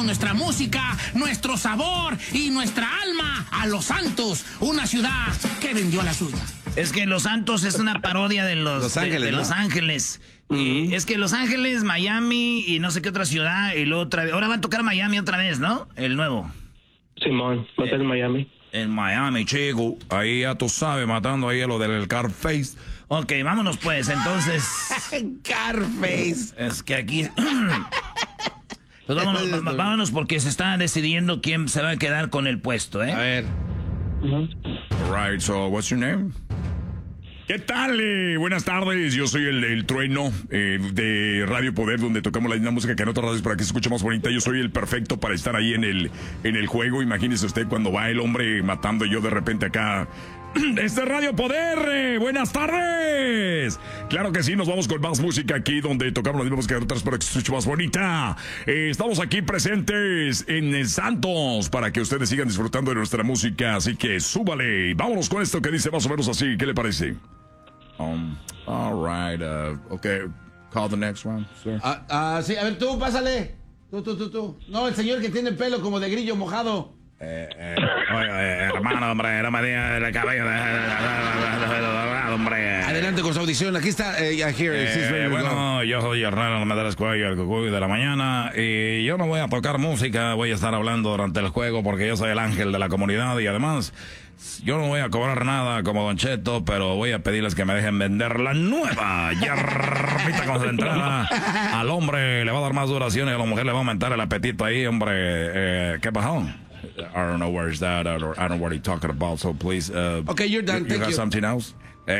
damos nuestra música, nuestro sabor y nuestra alma a Los Santos, una ciudad que vendió la suya. Es que Los Santos es una parodia de Los Ángeles, de ¿no? Los Ángeles. Y es que Los Ángeles, Miami y no sé qué otra ciudad y luego otra vez. Ahora va a tocar Miami otra vez, ¿no? El nuevo. Simón, va a ser en Miami. En Miami, chico. Ahí ya tú sabes, matando ahí a lo del Carface. Ok, vámonos pues, entonces. Carface. Es que aquí... Pues vámonos porque se está decidiendo quién se va a quedar con el puesto, ¿eh? A ver. All right, so what's your name? ¿Qué tal? Buenas tardes, yo soy el Trueno de Radio Poder, donde tocamos la misma música que en otras radios para que se escuche más bonita. Yo soy el perfecto para estar ahí en el juego. Imagínese usted cuando va el hombre matando y yo de repente acá... ¡Este es Radio Poder! ¡Buenas tardes! Claro que sí, nos vamos con más música aquí donde tocamos la misma música que otras para que se escuche más bonita. Estamos aquí presentes en el Santos para que ustedes sigan disfrutando de nuestra música, así que súbale. Vámonos con esto que dice más o menos así. ¿Qué le parece? All right, okay. Call the next one, sir. Sí, a ver, tú, pásale. Tú. No, el señor que tiene pelo como de grillo mojado. Hermano, hombre, no me digas el cabello hombre. Adelante con su audición. Aquí está. Bueno, yo soy Hernán Medeiros Cuello, el Cucuy de la mañana. Y yo no voy a tocar música, voy a estar hablando durante el juego porque yo soy el ángel de la comunidad. Y además, yo no voy a cobrar nada como Don Cheto, pero voy a pedirles que me dejen vender la nueva hierbita concentrada. Al hombre le va a dar más duración y a la mujer le va a aumentar el apetito ahí, hombre. ¿Qué pasó? I don't know where is that. I don't know what he's talking about. So please. Okay, you're done. You got something else? Yo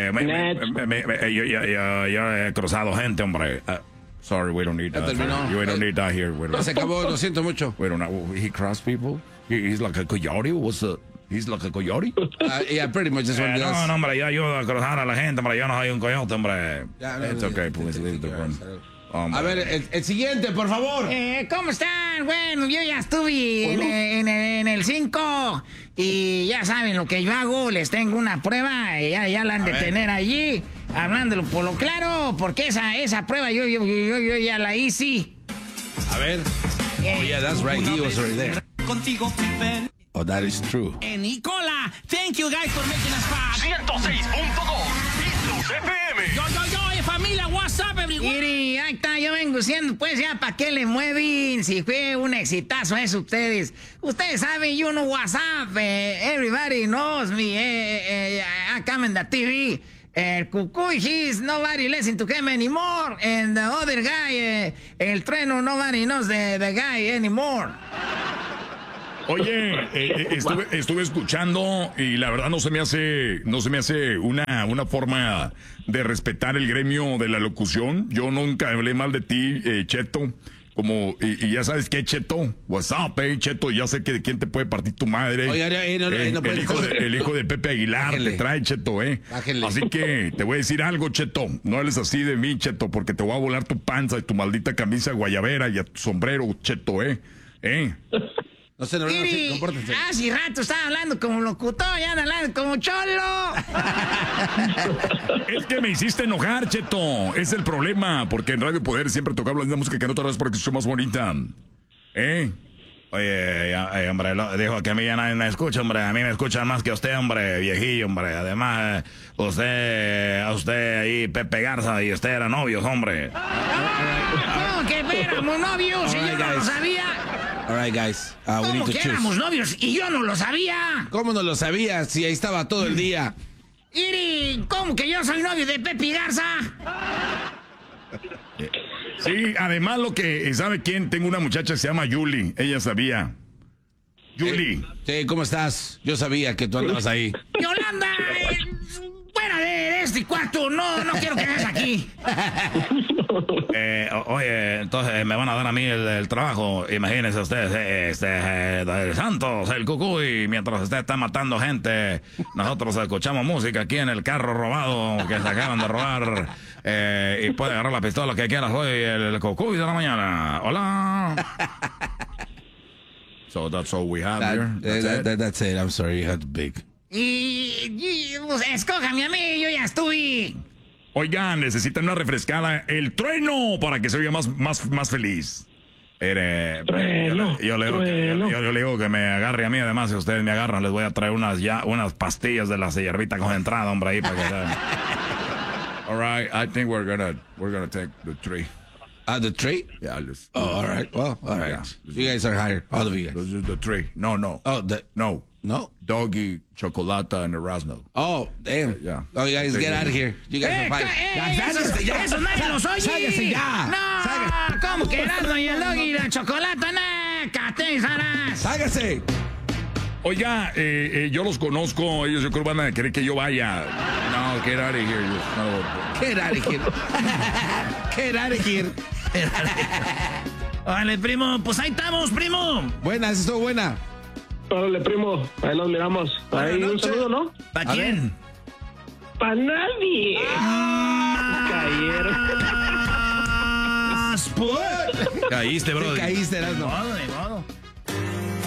he cruzado gente, hombre. Sorry, we don't need that. We don't need that here. Se acabó, lo siento mucho. We don't know. He crossed people. He's like a coyote. He's like a coyote. Yeah, pretty much is what it is. No, hombre, yo ayudo a cruzar a la gente, hombre. Yo no soy un coyote, hombre. It's okay, please leave the room. A ver, el siguiente, por favor. ¿Cómo están? Bueno, yo ya estuve en el 5 y ya saben lo que yo hago, les tengo una prueba, ya la han de tener allí, hablándolo por lo claro, porque esa prueba yo ya la hice. A ver. Oh, yeah, that's right, he was already there. Contigo, ven. Oh, that is true. Nicola, thank you guys for making us fun. 106.2 FM. Yo, familia, what's up, everyone? Mire, ahí está, yo vengo diciendo, pues ya, ¿para qué le mueven? Si fue un exitazo eso ustedes. Ustedes saben, you know what's up, everybody knows me, I come in the TV. Cucuy, he's nobody listen to him anymore. And the other guy, el Trueno, nobody knows the guy anymore. Oye, estuve escuchando y la verdad no se me hace una forma de respetar el gremio de la locución. Yo nunca hablé mal de ti, Cheto. Y ya sabes qué, Cheto. What's up, Cheto. Ya sé que de quién te puede partir tu madre. Oiga, el hijo de Pepe Aguilar Bájale. te trae, Cheto, Bájale. Así que te voy a decir algo, Cheto. No hables así de mí, Cheto, porque te voy a volar tu panza y tu maldita camisa guayabera y a tu sombrero, Cheto, No sé, no, compórtense. Hace rato estaba hablando como locutor, ya anda hablando como cholo. Es que me hiciste enojar, Cheto. Es el problema, porque en Radio Poder siempre tocamos la misma música que en otras porque es más bonita. Oye, hombre, dijo que a mí ya nadie me escucha, hombre. A mí me escuchan más que usted, hombre, viejillo, hombre. Además, a usted ahí, Pepe Garza, y usted eran novios, hombre. ¿Cómo que éramos novios y yo no lo sabía? All right, guys. We need ¿Cómo to que choose. éramos novios y yo no lo sabía? ¿Cómo no lo sabías? Si ahí estaba todo el día. Iri, ¿cómo que yo soy novio de Pepe Garza? Sí, además ¿sabe quién? Tengo una muchacha que se llama Yuli. Ella sabía. Yuli. Sí, ¿cómo estás? Yo sabía que tú andabas ahí. Yolanda, fuera de este cuarto, no quiero que estés aquí. Oye, entonces me van a dar a mí el trabajo. Imagínense ustedes, el Santos, el Cucuy, mientras usted está matando gente, nosotros escuchamos música aquí en el carro robado que se acaban de robar. Y puede agarrar la pistola que quiera. Soy el Cucuy de la mañana. Hola. So that's all we have here. That's it. I'm sorry, you had to pick. Y pues, escójame a mí, yo ya estuve. Oigan, necesitan una refrescada. El Trueno para que se oiga más feliz. Yo le digo que me agarre a mí, además si ustedes me agarran les voy a traer unas pastillas de la hierbita concentrada, hombre, ahí para que sean. All right, I think we're gonna take the tree. The tree? Yeah, all right. Well, all right. Yeah. You guys are hired. All of you guys. This is the tree. No. Oh, No. Doggy, Chocolata, and Erasmo. Oh, damn. Yeah. Oh, you guys get out of here. You guys are fired. Eso nadie los oye. Sáquese ya. No, ¿cómo que Erasmo y el Doggy y la Chocolata? No, catezaras. Sáquese. Oiga, yo los conozco, ellos yo creo van a querer que yo vaya. No, get out of here. No. Get out of here. Get out of here. Vale, primo, pues ahí estamos, primo. Buena, esa estuvo buena. Órale, primo, ahí nos miramos. Ahí un saludo, ¿no? ¿Para quién? ¡Para nadie! Cayeron. Caíste, bro. Te caíste, Erasmo. De modo.